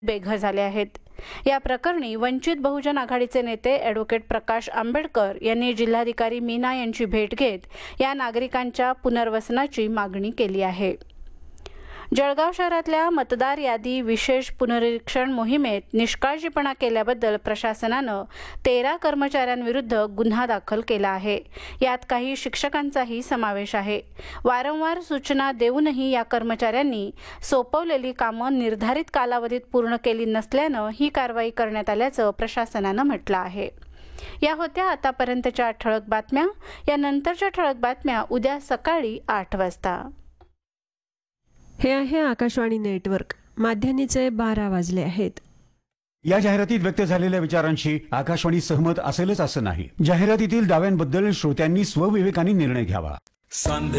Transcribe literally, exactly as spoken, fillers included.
बेघर झाले आहेत। या प्रकरणी वंचित बहुजन आघाडीचे नेते ॲडव्होकेट प्रकाश आंबेडकर यांनी जिल्हाधिकारी मीना यांची भेट घेत या नागरिकांच्या पुनर्वसनाची मागणी केली आहे। जळगाव शहरातल्या मतदार यादी विशेष पुनरीक्षण मोहिमेत निष्काळजीपणा केल्याबद्दल प्रशासनानं तेरा कर्मचाऱ्यांविरुद्ध गुन्हा दाखल केला आहे। यात काही शिक्षकांचाही समावेश आहे। वारंवार सूचना देऊनही या कर्मचाऱ्यांनी सोपवलेली कामं निर्धारित कालावधीत पूर्ण केली नसल्यानं ही कारवाई करण्यात आल्याचं प्रशासनानं म्हटलं आहे। या होत्या आतापर्यंतच्या ठळक बातम्या। या नंतरच्या ठळक बातम्या उद्या सकाळी आठ वाजता। हे आहे आकाशवाणी नेटवर्क। माध्यानीचे बारा वाजले आहेत। या जाहिरातीत व्यक्त झालेल्या विचारांशी आकाशवाणी सहमत असेलच असं नाही। जाहिरातीतील दाव्यांबद्दल श्रोत्यांनी स्वविवेकाने निर्णय घ्यावा।